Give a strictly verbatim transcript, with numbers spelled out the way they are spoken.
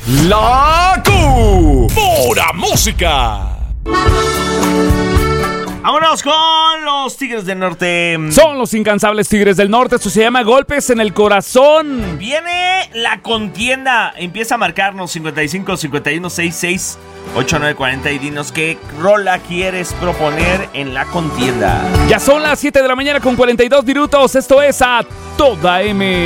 La Q. Pura música. Vámonos con los Tigres del Norte. Son los incansables Tigres del Norte. Esto se llama Golpes en el Corazón. Viene la contienda. Empieza a marcarnos cincuenta y cinco, cincuenta y uno, sesenta y seis, ochenta y nueve, cuarenta y dinos qué rola quieres proponer en la contienda. Ya son las siete de la mañana con cuarenta y dos minutos. Esto es A Toda M.